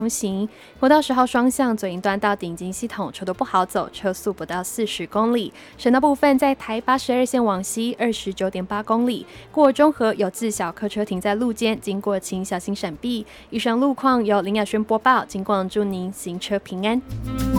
通行。国道10号双向左营段到顶金系统车都不好走，车速不到40公里。省道部分在台82线往西29.8公里，过中和有自小客车停在路肩，经过请小心闪避。以上路况由林雅轩播报，金广祝您行车平安。